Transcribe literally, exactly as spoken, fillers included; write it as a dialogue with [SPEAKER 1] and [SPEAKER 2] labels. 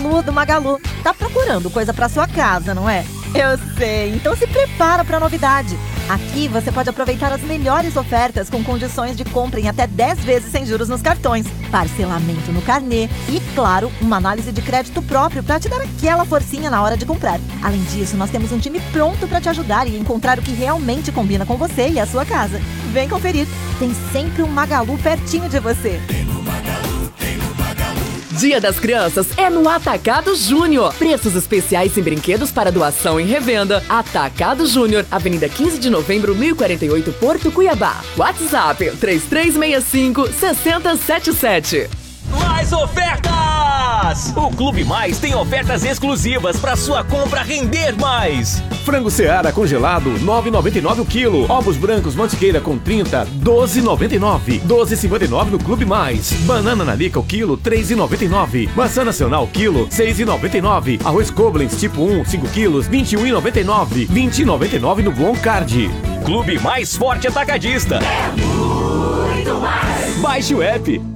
[SPEAKER 1] Lu do Magalu. Tá procurando coisa pra sua casa, não é? Eu sei, então se prepara pra novidade. Aqui você pode aproveitar as melhores ofertas com condições de compra em até dez vezes sem juros nos cartões, parcelamento no carnê e, claro, uma análise de crédito próprio para te dar aquela forcinha na hora de comprar. Além disso, nós temos um time pronto para te ajudar e encontrar o que realmente combina com você e a sua casa. Vem conferir, tem sempre um Magalu pertinho de você.
[SPEAKER 2] Dia das Crianças é no Atacado Júnior. Preços especiais em brinquedos para doação e revenda. Atacado Júnior, Avenida quinze de Novembro, mil e quarenta e oito, Porto, Cuiabá. WhatsApp três três seis cinco, seis zero sete sete.
[SPEAKER 3] Mais ofertas! O Clube Mais tem ofertas exclusivas para sua compra render mais.
[SPEAKER 4] Frango Seara congelado, nove reais e noventa e nove centavos o quilo. Ovos brancos Mantiqueira com trinta, doze reais e noventa e nove centavos. doze reais e cinquenta e nove centavos no Clube Mais. Banana Nalica o quilo, três reais e noventa e nove centavos. Maçã Nacional quilo, seis reais e noventa e nove centavos. Arroz Koblenz tipo um, cinco quilos, vinte e um reais e noventa e nove centavos. vinte reais e noventa e nove centavos no Bom Card.
[SPEAKER 3] Clube Mais Forte Atacadista.
[SPEAKER 5] É muito mais.
[SPEAKER 3] Baixe o app.